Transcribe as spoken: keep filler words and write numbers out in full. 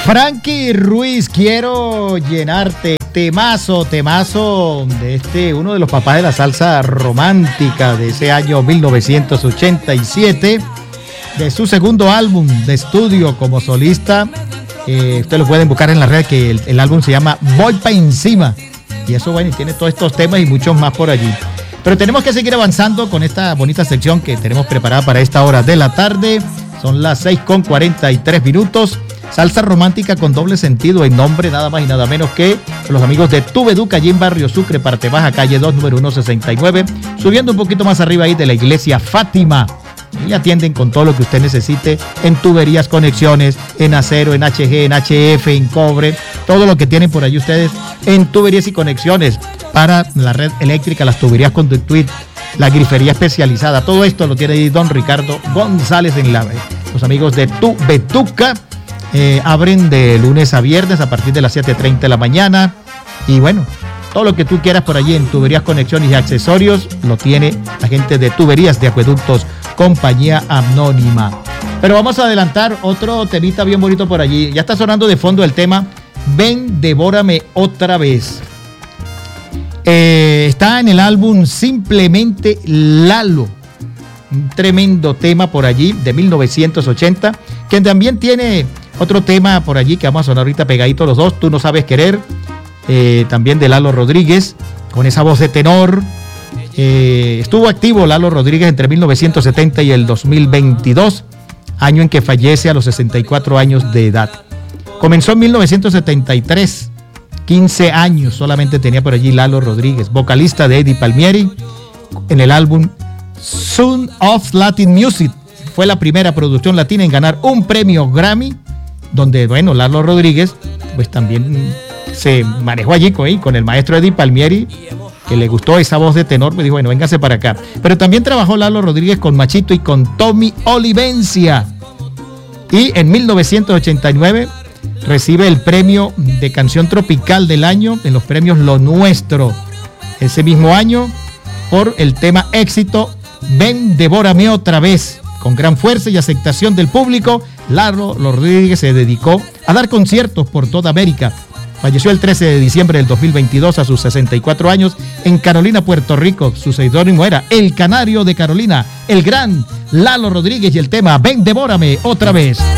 Frankie Ruiz, quiero llenarte. Temazo, temazo de este, uno de los papás de la salsa romántica de ese año mil novecientos ochenta y siete, de su segundo álbum de estudio como solista. Eh, ustedes lo pueden buscar en la red, que el, el álbum se llama Voy pa' encima. Y eso, bueno, y tiene todos estos temas y muchos más por allí. Pero tenemos que seguir avanzando con esta bonita sección que tenemos preparada para esta hora de la tarde. Son las seis con cuarenta y tres minutos. Salsa romántica con doble sentido en nombre nada más y nada menos que los amigos de Tubeduca, allí en Barrio Sucre, parte baja, calle dos, número ciento sesenta y nueve. Subiendo un poquito más arriba ahí de la iglesia Fátima. Y atienden con todo lo que usted necesite en tuberías, conexiones, en acero, en H G, en H F, en cobre. Todo lo que tienen por ahí ustedes en tuberías y conexiones para la red eléctrica, las tuberías con ductuit, la grifería especializada. Todo esto lo tiene ahí don Ricardo González en la, los amigos de Tubeduca. Eh, abren de lunes a viernes a partir de las siete y treinta de la mañana. Y bueno, todo lo que tú quieras por allí en tuberías, conexiones y accesorios lo tiene la gente de Tuberías de Acueductos, compañía anónima. Pero vamos a adelantar otro temita bien bonito por allí. Ya está sonando de fondo el tema Ven, devórame otra vez. Eh, está en el álbum Simplemente Lalo. Un tremendo tema por allí de mil novecientos ochenta, que también tiene otro tema por allí que vamos a sonar ahorita pegadito los dos, Tú no sabes querer, eh, también de Lalo Rodríguez, con esa voz de tenor. Eh, estuvo activo Lalo Rodríguez entre mil novecientos setenta y el dos mil veintidós, año en que fallece a los sesenta y cuatro años de edad. Comenzó en mil novecientos setenta y tres, quince años solamente tenía por allí Lalo Rodríguez, vocalista de Eddie Palmieri, en el álbum Son of Latin Music. Fue la primera producción latina en ganar un premio Grammy, donde, bueno, Lalo Rodríguez, pues también se manejó allí con, con el maestro Eddie Palmieri, que le gustó esa voz de tenor, me dijo, bueno, véngase para acá. Pero también trabajó Lalo Rodríguez con Machito y con Tommy Olivencia. Y en mil novecientos ochenta y nueve recibe el premio de canción tropical del año en los premios Lo Nuestro. Ese mismo año, por el tema éxito Ven, devórame otra vez. Con gran fuerza y aceptación del público, Lalo Rodríguez se dedicó a dar conciertos por toda América. Falleció el trece de diciembre del dos mil veintidós a sus sesenta y cuatro años en Carolina, Puerto Rico. Su seudónimo era El Canario de Carolina, el gran Lalo Rodríguez, y el tema Ven, devórame otra vez.